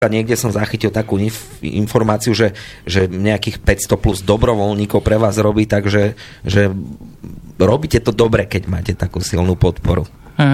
niekde som zachytil takú informáciu, že nejakých 500 plus dobrovoľníkov pre vás robí, takže že robíte to dobre, keď máte takú silnú podporu.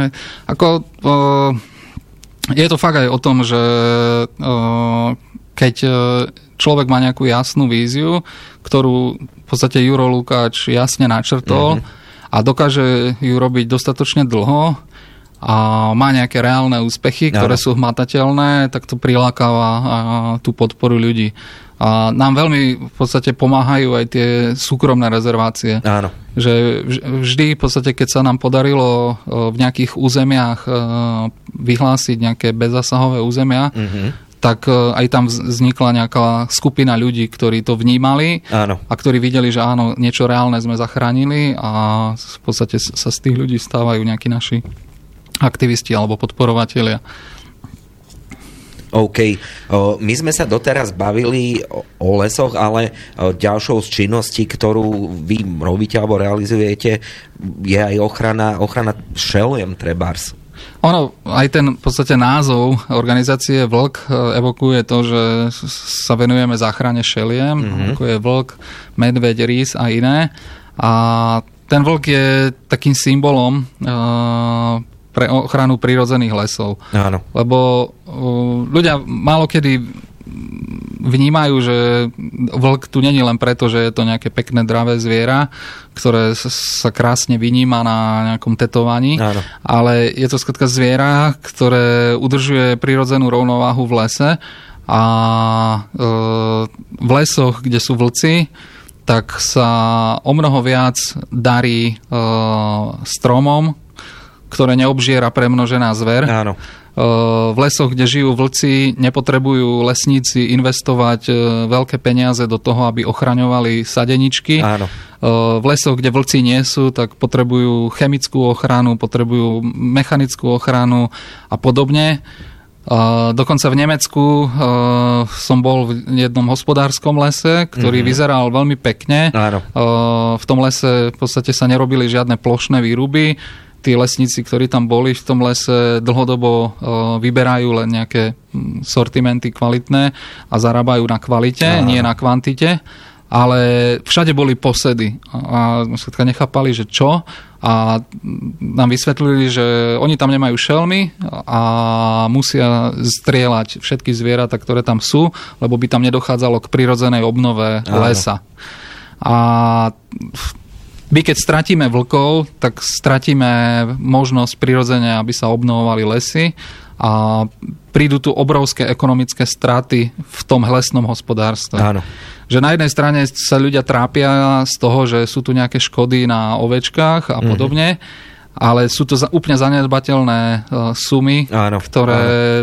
Je to fakt aj o tom, že keď človek má nejakú jasnú víziu, ktorú v podstate Juro Lukáč jasne načrtol a dokáže ju robiť dostatočne dlho, a má nejaké reálne úspechy, ktoré sú hmatateľné, tak to prilákava tú podporu ľudí. A nám veľmi v podstate pomáhajú aj tie súkromné rezervácie. Áno. Že vždy v podstate, keď sa nám podarilo v nejakých územiach vyhlásiť nejaké bezzasahové územia, tak aj tam vznikla nejaká skupina ľudí, ktorí to vnímali a ktorí videli, že áno, niečo reálne sme zachránili a v podstate sa z tých ľudí stávajú nejakí naši aktivisti alebo podporovatelia. OK. My sme sa doteraz bavili o lesoch, ale ďalšou z činností, ktorú vy robíte alebo realizujete, je aj ochrana šeliem trebárs. Ono, aj ten v podstate názov organizácie Vlk evokuje to, že sa venujeme záchrane šeliem, ako je vlk, medveď, rys a iné. A ten vlk je takým symbolom pre ochranu prírodzených lesov. Áno. Lebo ľudia málokedy vnímajú, že vlk tu není len preto, že je to nejaké pekné dravé zviera, ktoré sa krásne vyníma na nejakom tetovaní, ale je to skrátka zviera, ktoré udržuje prirodzenú rovnováhu v lese a v lesoch, kde sú vlci, tak sa o mnoho viac darí stromom, ktoré neobžiera premnožená zver. Áno. V lesoch, kde žijú vlci, nepotrebujú lesníci investovať veľké peniaze do toho, aby ochraňovali sadeničky. Áno. V lesoch, kde vlci nie sú, tak potrebujú chemickú ochranu, potrebujú mechanickú ochranu a podobne. Dokonca v Nemecku som bol v jednom hospodárskom lese, ktorý vyzeral veľmi pekne. Áno. V tom lese v podstate sa nerobili žiadne plošné výruby. Tí lesníci, ktorí tam boli v tom lese, dlhodobo vyberajú len nejaké sortimenty kvalitné a zarábajú na kvalite, nie na kvantite. Ale všade boli posedy a sme nechápali, že čo. A nám vysvetlili, že oni tam nemajú šelmy a musia strieľať všetky zvieratá, ktoré tam sú, lebo by tam nedochádzalo k prirodzenej obnove lesa. A my keď stratíme vlkov, tak stratíme možnosť prirodzene, aby sa obnovovali lesy a prídu tu obrovské ekonomické straty v tom lesnom hospodárstve. Áno. Že na jednej strane sa ľudia trápia z toho, že sú tu nejaké škody na ovečkách a podobne, ale sú to úplne zanedbateľné sumy, ktoré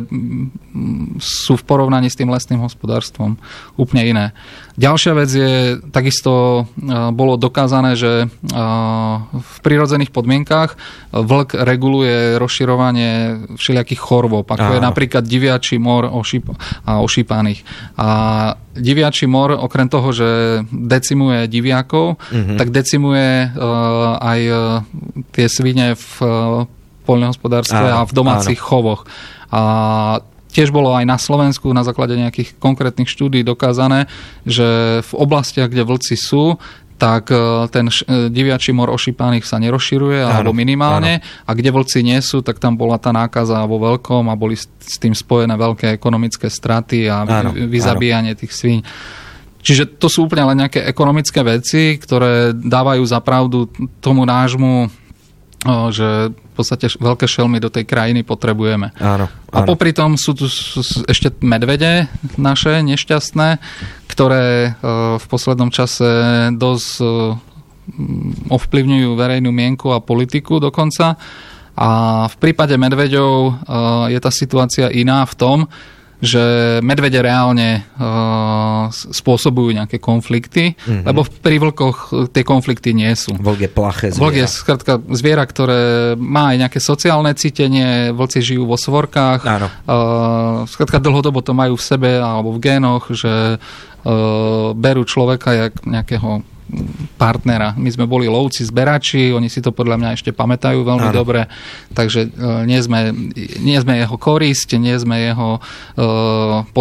sú v porovnaní s tým lesným hospodárstvom úplne iné. Ďalšia vec je, takisto bolo dokázané, že v prirodzených podmienkách vlk reguluje rozširovanie všelijakých chorôb, ako je napríklad diviačí mor a ošípaných. A diviačí mor, okrem toho, že decimuje diviakov, tak decimuje aj tie svine v poľnohospodárstve a v domácich chovoch. A tiež bolo aj na Slovensku na základe nejakých konkrétnych štúdií dokázané, že v oblastiach, kde vlci sú, tak ten diviačí mor ošípaných sa nerozširuje, alebo minimálne. A kde vlci nie sú, tak tam bola tá nákaza vo veľkom a boli s tým spojené veľké ekonomické straty a vyzabíjanie tých svíň. Čiže to sú úplne len nejaké ekonomické veci, ktoré dávajú za pravdu tomu nášmu, že v podstate veľké šelmy do tej krajiny potrebujeme. Áno. A popri tom sú tu ešte medvede naše nešťastné, ktoré v poslednom čase dosť ovplyvňujú verejnú mienku a politiku dokonca. A v prípade medveďov je tá situácia iná v tom, že medvede reálne spôsobujú nejaké konflikty, lebo pri vlkoch tie konflikty nie sú. Vlk je plaché zviera. Vlk je skrátka zviera, ktoré má aj nejaké sociálne cítenie, vlci žijú vo svorkách, skrátka dlhodobo to majú v sebe alebo v génoch, že berú človeka jak nejakého partnera. My sme boli lovci, zberači, oni si to podľa mňa ešte pamätajú veľmi dobre, takže nie sme jeho korisť, nie sme jeho